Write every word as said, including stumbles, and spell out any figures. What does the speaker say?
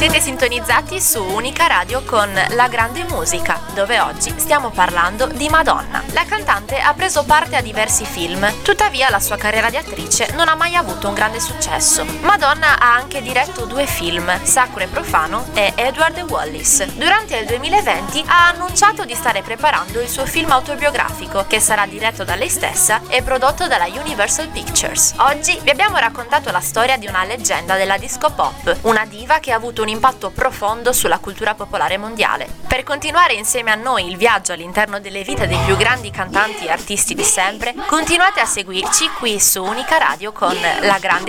Siete sintonizzati su Unica Radio con La Grande Musica, dove oggi stiamo parlando di Madonna. La cantante ha preso parte a diversi film, tuttavia la sua carriera di attrice non ha mai avuto un grande successo. Madonna ha anche diretto due film, Sacro e Profano e Edward e Wallis. Durante il duemilaventi ha annunciato di stare preparando il suo film autobiografico, che sarà diretto da lei stessa e prodotto dalla Universal Pictures. Oggi vi abbiamo raccontato la storia di una leggenda della disco pop, una diva che ha avuto un impatto profondo sulla cultura popolare mondiale. Per continuare insieme a noi il viaggio all'interno delle vite dei più grandi cantanti e artisti di sempre, continuate a seguirci qui su Unica Radio con La Grande